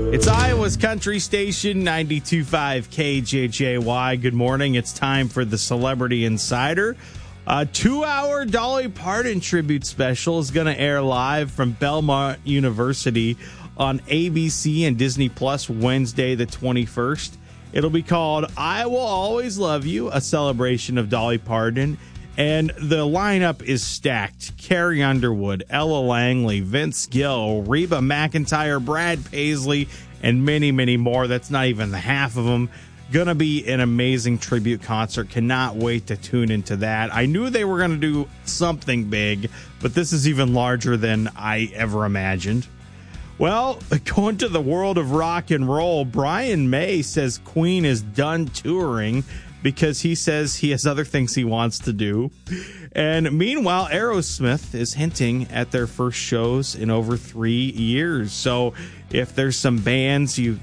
It's Iowa's country station, 92.5 KJJY. Good morning. It's time for the Celebrity Insider. A 2-hour Dolly Parton tribute special is going to air live from Belmont University on ABC and Disney Plus Wednesday the 21st. It'll be called I Will Always Love You, a celebration of Dolly Parton. And the lineup is stacked. Carrie Underwood, Ella Langley, Vince Gill, Reba McEntire, Brad Paisley, and many, many more. That's not even the half of them. Gonna be an amazing tribute concert. Cannot wait to tune into that. I knew they were gonna do something big, but this is even larger than I ever imagined. Well, going to the world of rock and roll, Brian May says Queen is done touring because he says he has other things he wants to do. And meanwhile, Aerosmith is hinting at their first shows in over 3 years. So if there's some bands you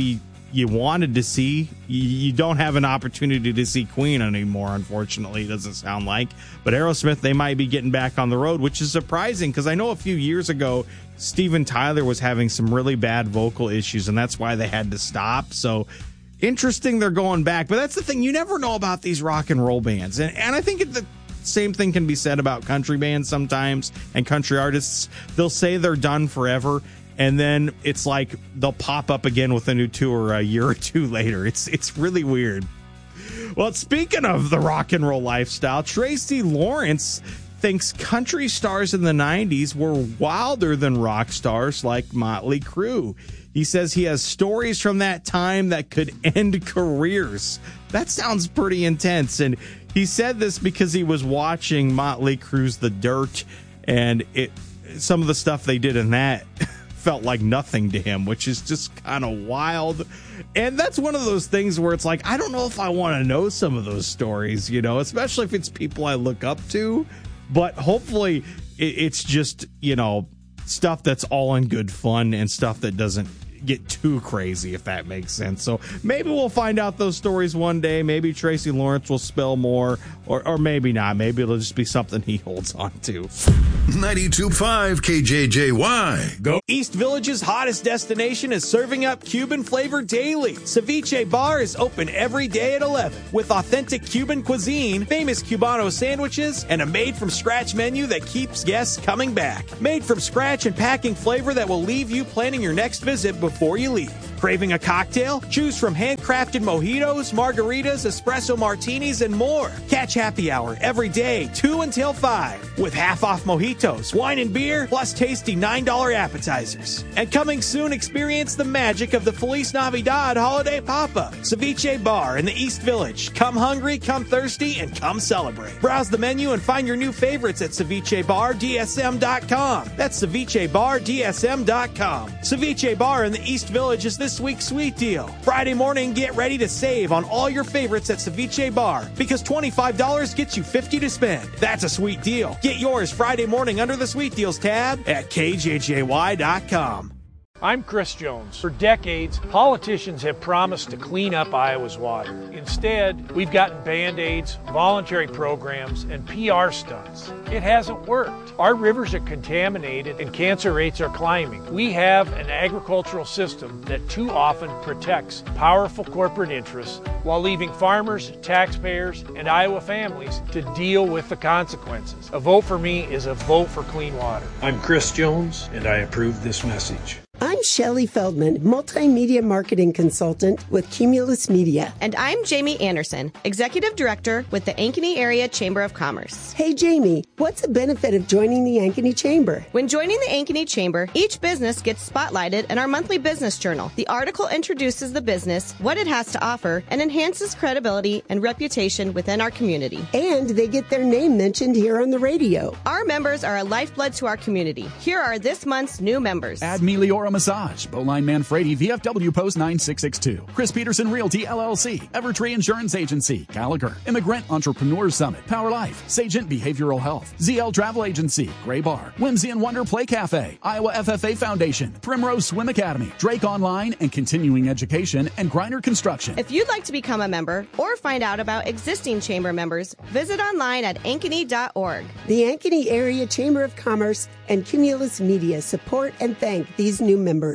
wanted to see, you don't have an opportunity to see Queen anymore, unfortunately, it doesn't sound like. But Aerosmith, they might be getting back on the road, which is surprising because I know a few years ago, Steven Tyler was having some really bad vocal issues, and that's why they had to stop. So interesting they're going back. But that's the thing, you never know about these rock and roll bands. And I think the same thing can be said about country bands sometimes and country artists. They'll say they're done forever, and then it's like they'll pop up again with a new tour a year or two later. It's really weird. Well, speaking of the rock and roll lifestyle, Tracy Lawrence thinks country stars in the 90s were wilder than rock stars like Motley Crue. He says he has stories from that time that could end careers. That sounds pretty intense. And he said this because he was watching Motley Crue's The Dirt, and some of the stuff they did in that felt like nothing to him, which is just kind of wild. And that's one of those things where it's like, I don't know if I want to know some of those stories, especially if it's people I look up to. But hopefully it's just, stuff that's all in good fun and stuff that doesn't get too crazy, if that makes sense. So maybe we'll find out those stories one day. Maybe Tracy Lawrence will spill more, or maybe not. Maybe it'll just be something he holds on to. 92.5 KJJY. Go. East Village's hottest destination is serving up Cuban flavor daily. Ceviche Bar is open every day at 11 with authentic Cuban cuisine, famous Cubano sandwiches, and a made-from-scratch menu that keeps guests coming back. Made from scratch and packing flavor that will leave you planning your next visit before you leave. Craving a cocktail? Choose from handcrafted mojitos, margaritas, espresso martinis, and more. Catch happy hour every day, 2 until 5, with half-off mojitos, wine and beer, plus tasty $9 appetizers. And coming soon, experience the magic of the Feliz Navidad holiday pop-up. Ceviche Bar in the East Village. Come hungry, come thirsty, and come celebrate. Browse the menu and find your new favorites at cevichebardsm.com. That's cevichebardsm.com. Ceviche Bar in the East Village is this week's sweet deal. Friday morning, get ready to save on all your favorites at Ceviche Bar because $25 gets you $50 to spend. That's a sweet deal. Get yours Friday morning under the Sweet Deals tab at KJJY.com. I'm Chris Jones. For decades, politicians have promised to clean up Iowa's water. Instead, we've gotten Band-Aids, voluntary programs, and PR stunts. It hasn't worked. Our rivers are contaminated and cancer rates are climbing. We have an agricultural system that too often protects powerful corporate interests while leaving farmers, taxpayers, and Iowa families to deal with the consequences. A vote for me is a vote for clean water. I'm Chris Jones, and I approve this message. I'm Shelley Feldman, multimedia marketing consultant with Cumulus Media. And I'm Jamie Anderson, executive director with the Ankeny Area Chamber of Commerce. Hey, Jamie, what's the benefit of joining the Ankeny Chamber? When joining the Ankeny Chamber, each business gets spotlighted in our monthly business journal. The article introduces the business, what it has to offer, and enhances credibility and reputation within our community. And they get their name mentioned here on the radio. Our members are a lifeblood to our community. Here are this month's new members. Add Meliora Massage, Bowline Manfredi, VFW Post 9662, Chris Peterson Realty LLC, Evertree Insurance Agency, Gallagher, Immigrant Entrepreneurs Summit, Power Life, Sagent Behavioral Health, ZL Travel Agency, Gray Bar, Whimsy and Wonder Play Cafe, Iowa FFA Foundation, Primrose Swim Academy, Drake Online and Continuing Education, and Griner Construction. If you'd like to become a member or find out about existing chamber members, visit online at ankeny.org. The Ankeny Area Chamber of Commerce and Cumulus Media support and thank these new members.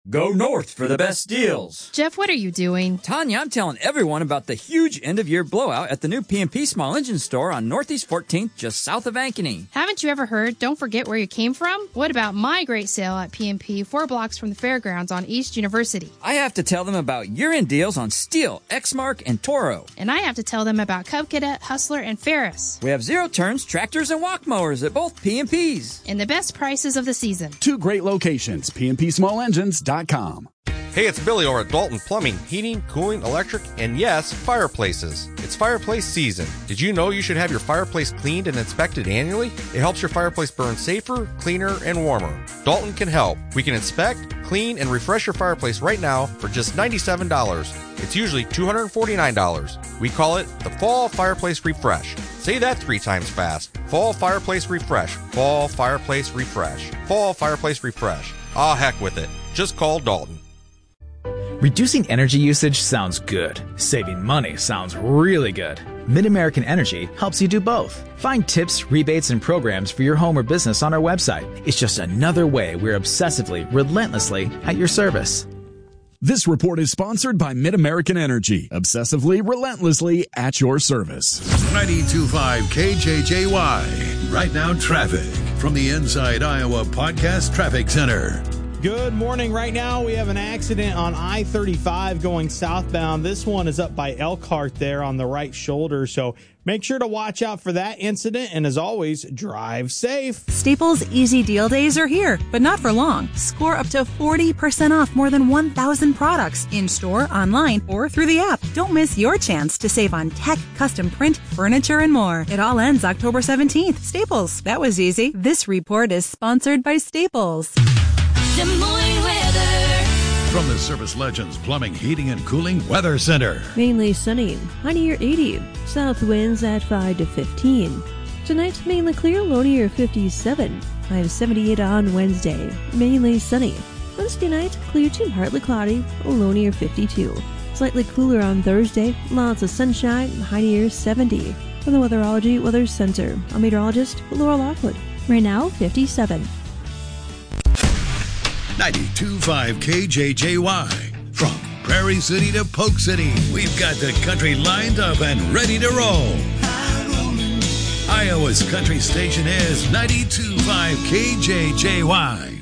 Go north for the best deals. Jeff, what are you doing? Tanya, I'm telling everyone about the huge end-of-year blowout at the new P&P Small Engine Store on Northeast 14th, just south of Ankeny. Haven't you ever heard, don't forget where you came from? What about my great sale at P&P 4 blocks from the fairgrounds on East University? I have to tell them about year-end deals on Steel, Exmark, and Toro. And I have to tell them about Cub Cadet, Hustler, and Ferris. We have zero-turns, tractors, and walk mowers at both P&Ps. And the best prices of the season. 2 great locations, pmpsmallengines.com. Hey, it's Billy over at Dalton Plumbing, Heating, Cooling, Electric, and yes, fireplaces. It's fireplace season. Did you know you should have your fireplace cleaned and inspected annually? It helps your fireplace burn safer, cleaner, and warmer. Dalton can help. We can inspect, clean, and refresh your fireplace right now for just $97. It's usually $249. We call it the Fall Fireplace Refresh. Say that 3 times fast. Fall Fireplace Refresh. Fall Fireplace Refresh. Fall Fireplace Refresh. Ah, heck with it. Just call Dalton. Reducing energy usage sounds good. Saving money sounds really good. MidAmerican Energy helps you do both. Find tips, rebates, and programs for your home or business on our website. It's just another way we're obsessively, relentlessly at your service. This report is sponsored by MidAmerican Energy. Obsessively, relentlessly at your service. 92.5 KJJY. Right now, traffic from the Inside Iowa Podcast Traffic Center. Good morning. Right now, we have an accident on I-35 going southbound. This one is up by Elkhart there on the right shoulder. So make sure to watch out for that incident. And as always, drive safe. Staples Easy Deal Days are here, but not for long. Score up to 40% off more than 1,000 products in-store, online, or through the app. Don't miss your chance to save on tech, custom print, furniture, and more. It all ends October 17th. Staples. That was easy. This report is sponsored by Staples. Des Moines weather. From the Service Legends Plumbing, Heating, and Cooling Weather Center. Mainly sunny, high near 80. South winds at 5 to 15. Tonight, mainly clear, low near 57. High of 78 on Wednesday. Mainly sunny. Wednesday night, clear to partly cloudy, low near 52. Slightly cooler on Thursday, lots of sunshine, high near 70. From the Weatherology Weather Center, I'm meteorologist Laura Lockwood. Right now, 57. 92.5 KJJY. From Prairie City to Polk City, we've got the country lined up and ready to roll. Iowa's country station is 92.5 KJJY.